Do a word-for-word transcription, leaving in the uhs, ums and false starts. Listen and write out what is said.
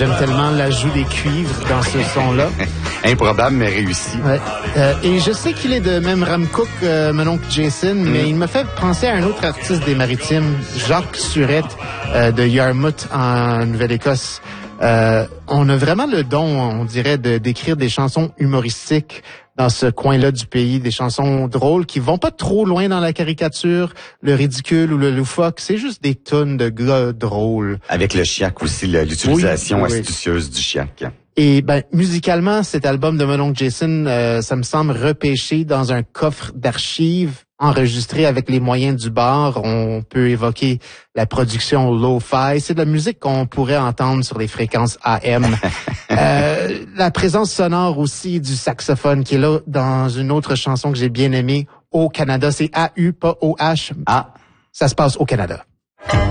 j'aime tellement l'ajout des cuivres dans ce son-là. Improbable, mais réussi. Ouais. Euh, et je sais qu'il est de même Ramcook, euh, mon oncle Jason, mm. mais il me fait penser à un autre artiste des Maritimes, Jacques Surette, euh, de Yarmouth, en Nouvelle-Écosse. Euh, on a vraiment le don, on dirait, de d'écrire des chansons humoristiques dans ce coin-là du pays, des chansons drôles qui vont pas trop loin dans la caricature, le ridicule ou le loufoque. C'est juste des tonnes de gars drôles. Avec le chiac aussi, l'utilisation oui, oui, astucieuse oui. du chiac. Et ben musicalement, cet album de mon oncle Jason, euh, ça me semble repêché dans un coffre d'archives enregistré avec les moyens du bord. On peut évoquer la production lo-fi. C'est de la musique qu'on pourrait entendre sur les fréquences A M. euh, la présence sonore aussi du saxophone qui est là dans une autre chanson que j'ai bien aimée, Au Canada. C'est A U, pas O H. Ah. Ça se passe au Canada.